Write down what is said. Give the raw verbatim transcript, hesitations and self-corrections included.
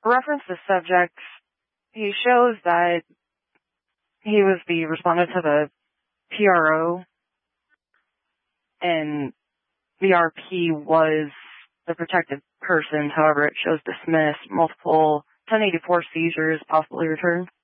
reference the subject, he shows that he was the respondent to the P R O, and the R P was the protected person. However, it shows dismissed, multiple ten eighty-four seizures possibly returned.